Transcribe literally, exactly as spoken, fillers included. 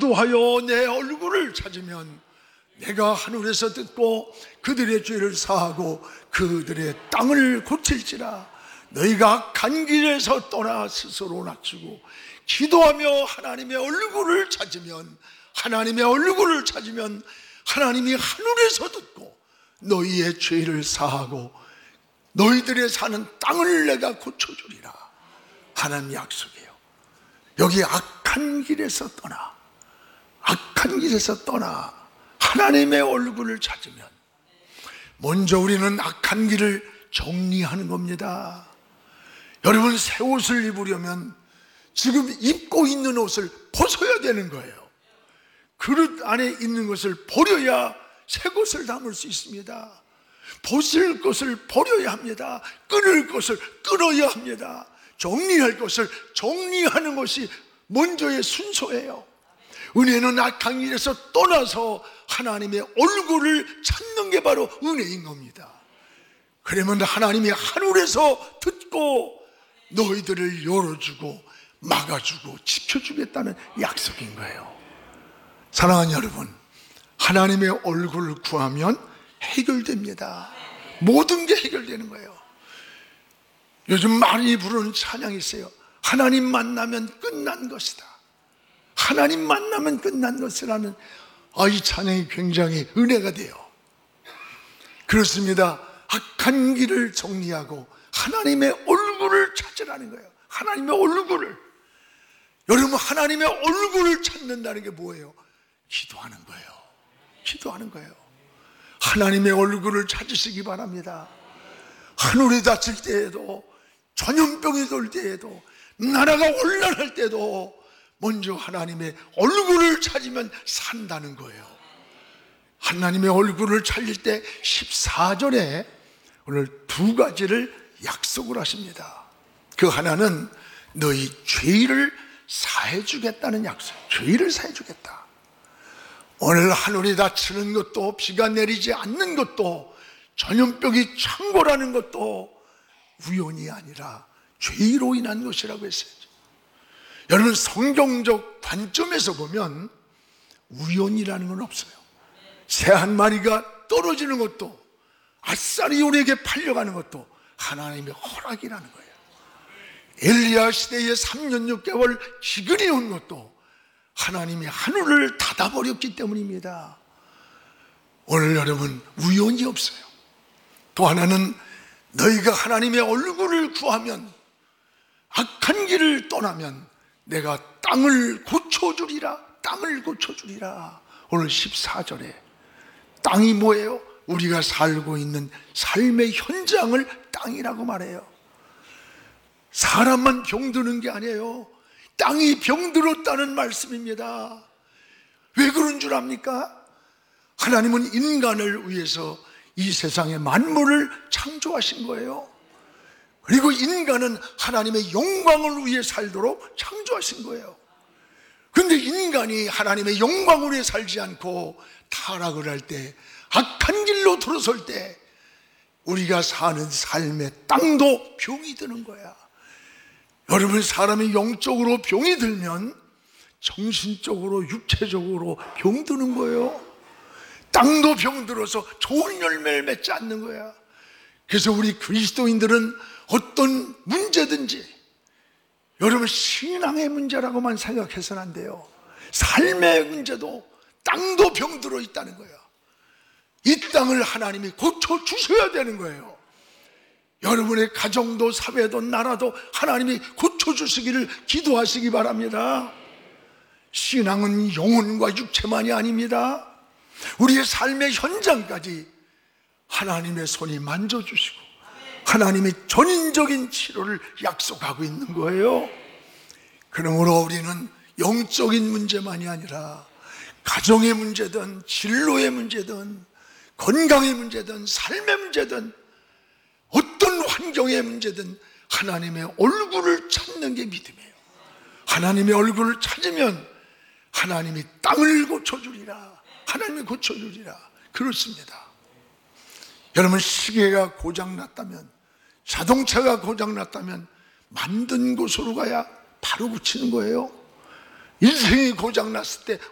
기도하여 내 얼굴을 찾으면 내가 하늘에서 듣고 그들의 죄를 사하고 그들의 땅을 고칠지라. 너희가 악한 길에서 떠나 스스로 낮추고 기도하며 하나님의 얼굴을 찾으면 하나님의 얼굴을 찾으면 하나님이 하늘에서 듣고 너희의 죄를 사하고 너희들의 사는 땅을 내가 고쳐주리라. 하나님 약속이에요. 여기 악한 길에서 떠나 악한 길에서 떠나 하나님의 얼굴을 찾으면 먼저 우리는 악한 길을 정리하는 겁니다. 여러분, 새 옷을 입으려면 지금 입고 있는 옷을 벗어야 되는 거예요. 그릇 안에 있는 것을 버려야 새 것을 담을 수 있습니다. 벗을 것을 버려야 합니다. 끊을 것을 끊어야 합니다. 정리할 것을 정리하는 것이 먼저의 순서예요. 은혜는 악한 길에서 떠나서 하나님의 얼굴을 찾는 게 바로 은혜인 겁니다. 그러면 하나님이 하늘에서 듣고 너희들을 열어주고 막아주고 지켜주겠다는 약속인 거예요. 사랑하는 여러분, 하나님의 얼굴을 구하면 해결됩니다. 모든 게 해결되는 거예요. 요즘 많이 부르는 찬양이 있어요. 하나님 만나면 끝난 것이다. 하나님 만나면 끝난 것이라는, 아, 이 찬양이 굉장히 은혜가 돼요. 그렇습니다. 악한 길을 정리하고 하나님의 얼굴을 찾으라는 거예요. 하나님의 얼굴을. 여러분, 하나님의 얼굴을 찾는다는 게 뭐예요? 기도하는 거예요. 기도하는 거예요. 하나님의 얼굴을 찾으시기 바랍니다. 하늘이 닫힐 때에도, 전염병이 돌 때에도, 나라가 혼란할 때도 먼저 하나님의 얼굴을 찾으면 산다는 거예요. 하나님의 얼굴을 찾을 때 십사 절에 오늘 두 가지를 약속을 하십니다. 그 하나는 너희 죄를 사해주겠다는 약속. 죄를 사해주겠다. 오늘 하늘이 닫히는 것도, 비가 내리지 않는 것도, 전염병이 창궐하는 것도 우연이 아니라 죄로 인한 것이라고 했어요. 여러분, 성경적 관점에서 보면 우연이라는 건 없어요. 새 한 마리가 떨어지는 것도, 아싸리 우리에게 팔려가는 것도 하나님의 허락이라는 거예요. 엘리야 시대에 삼 년 육 개월 기근이 온 것도 하나님이 하늘을 닫아버렸기 때문입니다. 오늘 여러분, 우연이 없어요. 또 하나는 너희가 하나님의 얼굴을 구하면, 악한 길을 떠나면 내가 땅을 고쳐주리라. 땅을 고쳐주리라. 오늘 십사 절에 땅이 뭐예요? 우리가 살고 있는 삶의 현장을 땅이라고 말해요. 사람만 병드는 게 아니에요. 땅이 병들었다는 말씀입니다. 왜 그런 줄 압니까? 하나님은 인간을 위해서 이 세상의 만물을 창조하신 거예요. 그리고 인간은 하나님의 영광을 위해 살도록 창조하신 거예요. 그런데 인간이 하나님의 영광을 위해 살지 않고 타락을 할 때, 악한 길로 들어설 때 우리가 사는 삶의 땅도 병이 드는 거야. 여러분, 사람이 영적으로 병이 들면 정신적으로, 육체적으로 병드는 거예요. 땅도 병들어서 좋은 열매를 맺지 않는 거야. 그래서 우리 그리스도인들은 어떤 문제든지, 여러분, 신앙의 문제라고만 생각해서는 안 돼요. 삶의 문제도, 땅도 병들어 있다는 거예요. 이 땅을 하나님이 고쳐주셔야 되는 거예요. 여러분의 가정도, 사회도, 나라도 하나님이 고쳐주시기를 기도하시기 바랍니다. 신앙은 영혼과 육체만이 아닙니다. 우리의 삶의 현장까지 하나님의 손이 만져주시고 하나님이 전인적인 치료를 약속하고 있는 거예요. 그러므로 우리는 영적인 문제만이 아니라 가정의 문제든 진로의 문제든 건강의 문제든 삶의 문제든 어떤 환경의 문제든 하나님의 얼굴을 찾는 게 믿음이에요. 하나님의 얼굴을 찾으면 하나님이 땅을 고쳐주리라. 하나님이 고쳐주리라. 그렇습니다. 여러분, 시계가 고장났다면, 자동차가 고장났다면 만든 곳으로 가야 바로 고치는 거예요. 인생이 고장났을 때